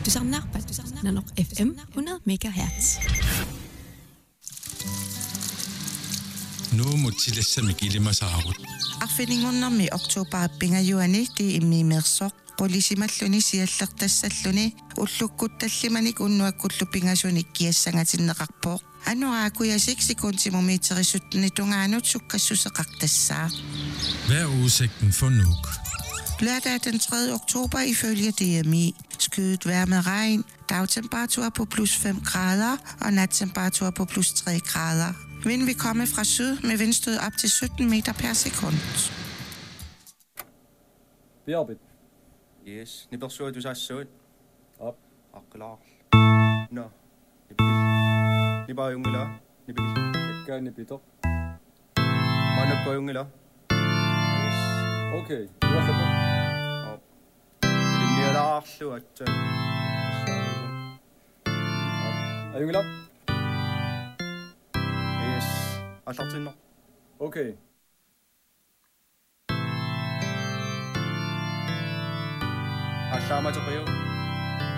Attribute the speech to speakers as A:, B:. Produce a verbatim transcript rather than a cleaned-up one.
A: Tusarnaarpat Nanoq F M hundrede megahertz.
B: Nu mutilassami kilimasaarut.
C: Arfiningunnarmi oktoberpingajuani ti immiimersoq qulisimalluni siallertassalluni ullukkuttallimanik unnuakkullupingasuni kiassangatinneqarpooq anuaakuyasik sekuntimumiiterisuttuni tungaanut sukkassuseqartassaa.
B: Hvad er udsigten for Nuuk?
C: Lørdag den tredje oktober ifølge D M I. Skyet vejr med regn, dagtemperatur på plus fem grader og nattemperatur på plus tre grader. Vind vil komme fra syd med vindstød op til sytten meter per sekund.
D: Bjarbit.
E: Yes, nipersuat usassuut.
D: Op.
E: Aqlar. No. Nipil. Nibayungila. Nipil.
D: Tekka nipito.
E: Manukkoyungila.
D: Yes. Okay. Uasapa.
E: Op. Ilimnialaarluat.
D: Ayungila.
E: Yes. Allartinno.
D: Okay.
E: Allamateqiu.